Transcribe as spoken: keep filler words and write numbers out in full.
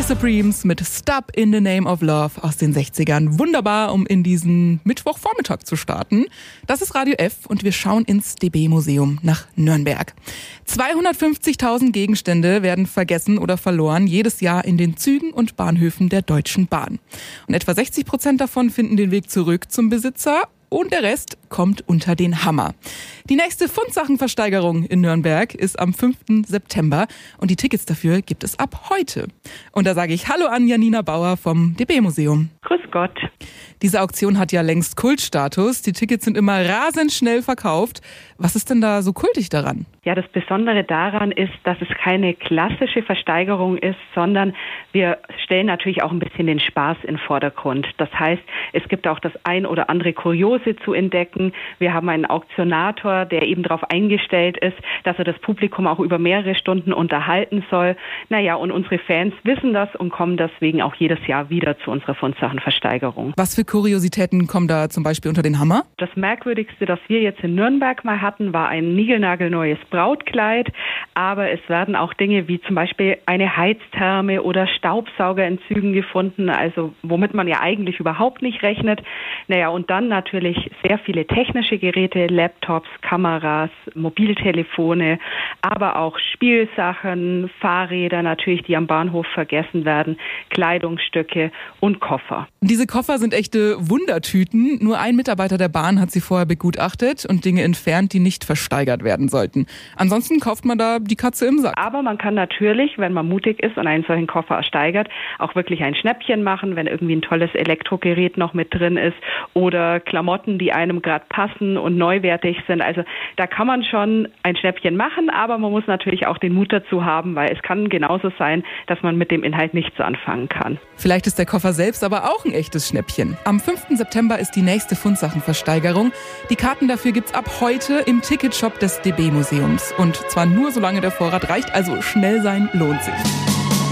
Supremes mit Stop in the Name of Love aus den sechzigern. Wunderbar, um in diesen Mittwochvormittag zu starten. Das ist Radio F und wir schauen ins D B-Museum nach Nürnberg. zweihundertfünfzigtausend Gegenstände werden vergessen oder verloren jedes Jahr in den Zügen und Bahnhöfen der Deutschen Bahn. Und etwa sechzig Prozent davon finden den Weg zurück zum Besitzer. Und der Rest kommt unter den Hammer. Die nächste Fundsachenversteigerung in Nürnberg ist am fünften September und die Tickets dafür gibt es ab heute. Und da sage ich Hallo an Janina Bauer vom D B-Museum. Grüß Gott. Diese Auktion hat ja längst Kultstatus. Die Tickets sind immer rasend schnell verkauft. Was ist denn da so kultig daran? Ja, das Besondere daran ist, dass es keine klassische Versteigerung ist, sondern wir stellen natürlich auch ein bisschen den Spaß in den Vordergrund. Das heißt, es gibt auch das ein oder andere Kuriose zu entdecken. Wir haben einen Auktionator, der eben darauf eingestellt ist, dass er das Publikum auch über mehrere Stunden unterhalten soll. Naja, und unsere Fans wissen das und kommen deswegen auch jedes Jahr wieder zu unserer Fundsachenversteigerung. Was für Kuriositäten kommen da zum Beispiel unter den Hammer? Das Merkwürdigste, das wir jetzt in Nürnberg mal hatten, war ein niegelnagelneues Brautkleid. Aber es werden auch Dinge wie zum Beispiel eine Heiztherme oder Staubsauger in Zügen gefunden, also womit man ja eigentlich überhaupt nicht rechnet. Naja, und dann natürlich sehr viele technische Geräte, Laptops, Kameras, Mobiltelefone, aber auch Spielsachen, Fahrräder natürlich, die am Bahnhof vergessen werden, Kleidungsstücke und Koffer. Diese Koffer sind echte Wundertüten. Nur ein Mitarbeiter der Bahn hat sie vorher begutachtet und Dinge entfernt, die nicht versteigert werden sollten. Ansonsten kauft man da die Katze im Sack. Aber man kann natürlich, wenn man mutig ist und einen solchen Koffer ersteigert, auch wirklich ein Schnäppchen machen, wenn irgendwie ein tolles Elektrogerät noch mit drin ist oder Klamotten, die einem gerade passen und neuwertig sind. Also da kann man schon ein Schnäppchen machen, aber man muss natürlich auch den Mut dazu haben, weil es kann genauso sein, dass man mit dem Inhalt nichts anfangen kann. Vielleicht ist der Koffer selbst aber auch ein echtes Schnäppchen. Am fünften September ist die nächste Fundsachenversteigerung. Die Karten dafür gibt's ab heute im Ticketshop des D B-Museums. Und zwar nur solange der Vorrat reicht, also schnell sein lohnt sich.